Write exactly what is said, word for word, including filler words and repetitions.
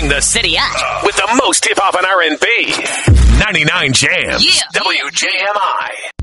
the City app with the most hip hop and R and B. ninety-nine Jams. Yeah. W J M I.